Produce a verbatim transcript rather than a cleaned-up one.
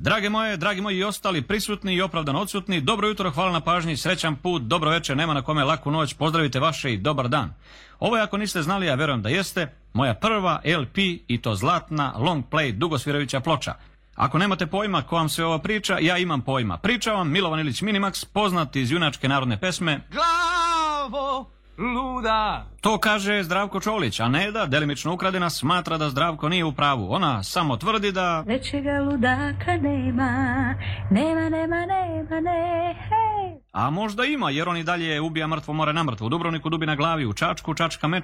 Drage moje, dragi moji i ostali prisutni i opravdano odsutni, dobro jutro, hvala na pažnji, srećan put, dobro večer, nema na kome laku noć, pozdravite vaše i dobar dan. Ovo je, ako niste znali, ja verujem da jeste, moja prva L P i to zlatna long play dugosvirajuća ploča. Ako nemate pojma ko vam sve ova priča, ja imam pojma. Priča vam Milovan Ilić Minimax, poznat iz junačke narodne pesme Glavo luda. To kaže Zdravko Čolić, a Neda, delimično ukradena, smatra da Zdravko nije u pravu. Ona samo tvrdi da većega ludaka nema, nema, nema, nema, ne, hej. A možda ima, jer on i dalje ubija mrtvo more na mrtvo. U Dubrovniku dubi na glavi, u Čačku čačka meč.